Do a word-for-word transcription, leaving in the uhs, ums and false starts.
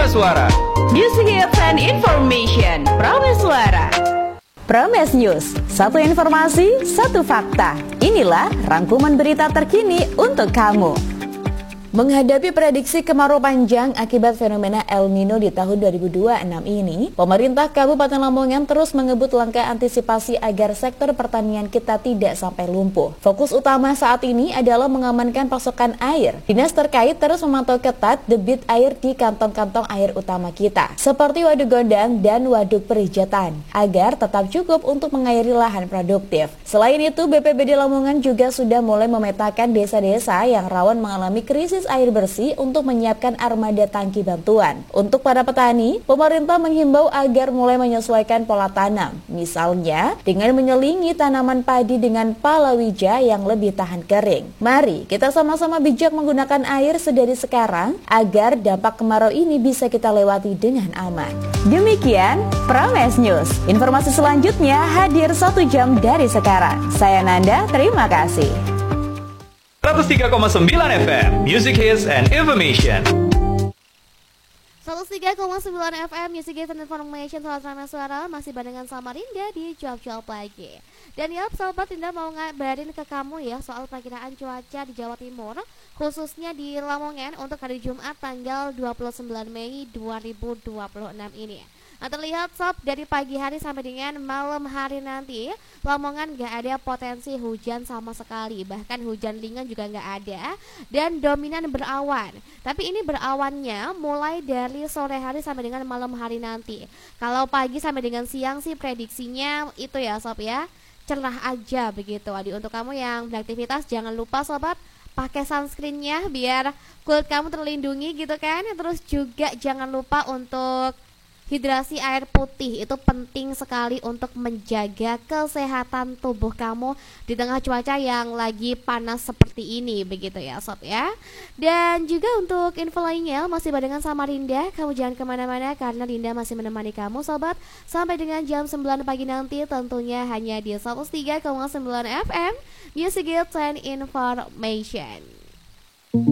Prameswara. Music Hits and Information Prameswara. Prames News, satu informasi, satu fakta. Inilah rangkuman berita terkini untuk kamu. Menghadapi prediksi kemarau panjang akibat fenomena El Nino di tahun dua ribu dua puluh enam ini, pemerintah Kabupaten Lamongan terus mengebut langkah antisipasi agar sektor pertanian kita tidak sampai lumpuh. Fokus utama saat ini adalah mengamankan pasokan air. Dinas terkait terus memantau ketat debit air di kantong-kantong air utama kita, seperti Waduk Gondang dan Waduk Perijatan, agar tetap cukup untuk mengairi lahan produktif. Selain itu, B P B D Lamongan juga sudah mulai memetakan desa-desa yang rawan mengalami krisis air bersih untuk menyiapkan armada tangki bantuan. Untuk para petani, pemerintah menghimbau agar mulai menyesuaikan pola tanam, misalnya dengan menyelingi tanaman padi dengan palawija yang lebih tahan kering. Mari kita sama-sama bijak menggunakan air sedari sekarang agar dampak kemarau ini bisa kita lewati dengan aman. Demikian Prames News. Informasi selanjutnya hadir satu jam dari sekarang. Saya Nanda, terima kasih. seratus tiga koma sembilan F M, Music Hits and Information. seratus tiga koma sembilan F M, Music Hits and Information, Sahabat Prameswara, masih barengan sama Rinda di Jawab-Jawab Pagi. Dan ya, sahabat, Rinda mau ngabarin ke kamu ya soal perkiraan cuaca di Jawa Timur, khususnya di Lamongan untuk hari Jumat tanggal dua puluh sembilan Mei dua ribu dua puluh enam ini. Nah, terlihat sob dari pagi hari sampai dengan malam hari nanti, Lamongan gak ada potensi hujan sama sekali, bahkan hujan ringan juga gak ada, dan dominan berawan. Tapi ini berawannya mulai dari sore hari sampai dengan malam hari nanti. Kalau pagi sampai dengan siang sih prediksinya itu ya sob ya, cerah aja begitu. Adi, untuk kamu yang beraktivitas jangan lupa sobat, pakai sunscreennya biar kulit kamu terlindungi gitu kan. Terus juga jangan lupa untuk hidrasi air putih, itu penting sekali untuk menjaga kesehatan tubuh kamu di tengah cuaca yang lagi panas seperti ini begitu ya sob ya. Dan juga untuk info lainnya masih barengan sama Rinda, kamu jangan kemana-mana karena Rinda masih menemani kamu sobat sampai dengan jam sembilan pagi nanti, tentunya hanya di seratus tiga koma sembilan F M Music Hits and Information.